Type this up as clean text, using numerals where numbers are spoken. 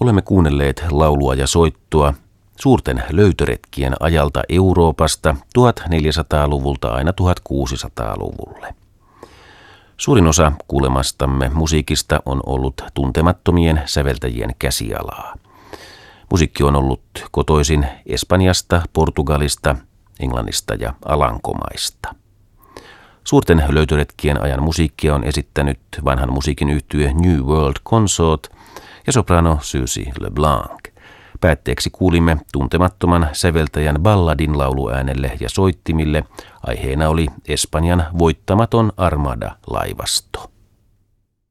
Olemme kuunnelleet laulua ja soittoa suurten löytöretkien ajalta Euroopasta 1400-luvulta aina 1600-luvulle. Suurin osa kuulemastamme musiikista on ollut tuntemattomien säveltäjien käsialaa. Musiikki on ollut kotoisin Espanjasta, Portugalista, Englannista ja Alankomaista. Suurten löytöretkien ajan musiikkia on esittänyt vanhan musiikin yhtye New World Consort ja soprano Suzy LeBlanc. Päätteeksi kuulimme tuntemattoman säveltäjän balladin lauluäänelle ja soittimille. Aiheena oli Espanjan voittamaton Armada-laivasto.